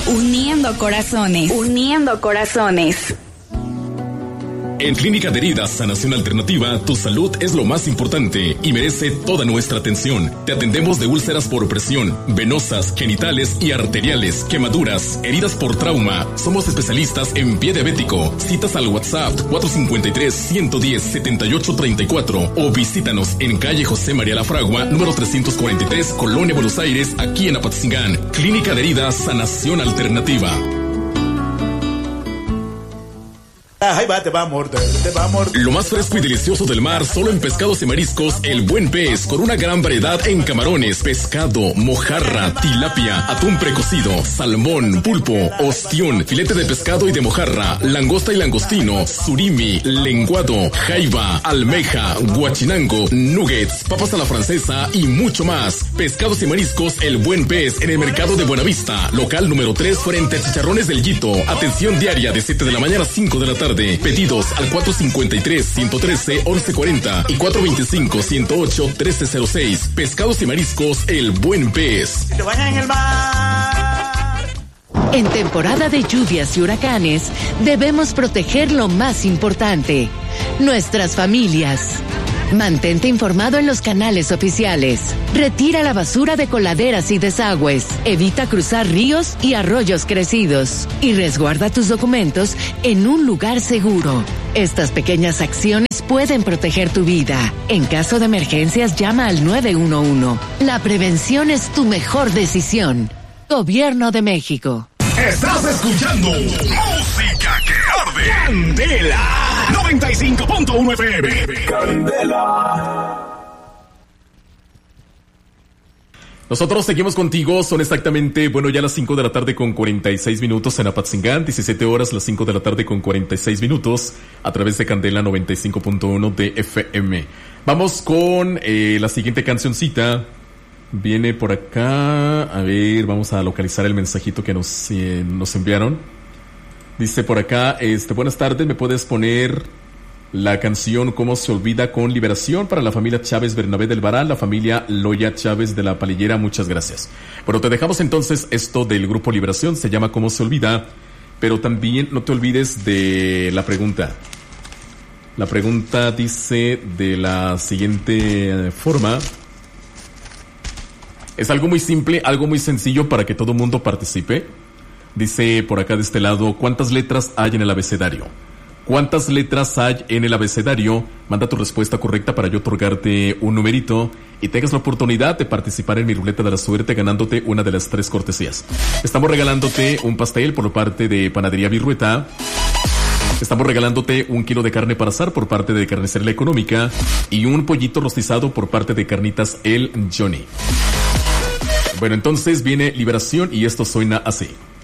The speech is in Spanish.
Uniendo corazones. Uniendo corazones. En Clínica de Heridas Sanación Alternativa, tu salud es lo más importante y merece toda nuestra atención. Te atendemos de úlceras por presión, venosas, genitales y arteriales, quemaduras, heridas por trauma. Somos especialistas en pie diabético. Citas al WhatsApp 453-110-7834 o visítanos en calle José María La Fragua, número 343, Colonia Buenos Aires, aquí en Apatzingán. Clínica de Heridas Sanación Alternativa. Ahí va, te va a morder, te va a morder. Lo más fresco y delicioso del mar, solo en pescados y mariscos, El Buen Pez, con una gran variedad en camarones, pescado, mojarra, tilapia, atún precocido, salmón, pulpo, ostión, filete de pescado y de mojarra, langosta y langostino, surimi, lenguado, jaiba, almeja, guachinango, nuggets, papas a la francesa y mucho más. Pescados y mariscos, El Buen Pez, en el mercado de Buenavista, local número 3, frente a Chicharrones del Yito. Atención diaria de 7 de la mañana a 5 de la tarde. Pedidos al 453-113-1140 y 425-108-1306. Pescados y mariscos, El Buen Pez. ¡Te bañan en el mar! En temporada de lluvias y huracanes, debemos proteger lo más importante: nuestras familias. Mantente informado en los canales oficiales. Retira la basura de coladeras y desagües. Evita cruzar ríos y arroyos crecidos. Y resguarda tus documentos en un lugar seguro. Estas pequeñas acciones pueden proteger tu vida. En caso de emergencias, llama al 911. La prevención es tu mejor decisión. Gobierno de México. Estás escuchando Música que Arde. Candela 95.1 FM. Candela. Nosotros seguimos contigo, son exactamente, ya las 5 de la tarde con 46 minutos en Apatzingán, 17 horas, las 5 de la tarde con 46 minutos, a través de Candela 95.1 de FM. Vamos con la siguiente cancioncita. Viene por acá, a ver, vamos a localizar el mensajito que nos enviaron. Dice por acá, buenas tardes, ¿me puedes poner la canción Cómo se olvida con Liberación para la familia Chávez Bernabé del Varal, la familia Loya Chávez de la Palillera? Muchas gracias. Bueno, te dejamos entonces esto del grupo Liberación, se llama Cómo se olvida, pero también no te olvides de la pregunta. La pregunta dice de la siguiente forma. Es algo muy simple, algo muy sencillo para que todo mundo participe. Dice por acá de este lado, ¿cuántas letras hay en el abecedario? ¿Cuántas letras hay en el abecedario? Manda tu respuesta correcta para yo otorgarte un numerito y tengas la oportunidad de participar en mi ruleta de la suerte ganándote una de las 3 cortesías. Estamos regalándote un pastel por parte de Panadería Virrueta. Estamos regalándote 1 kilo de carne para asar por parte de Carnicería La Económica y un pollito rostizado por parte de Carnitas El Johnny. Bueno, entonces viene Liberación y esto suena así.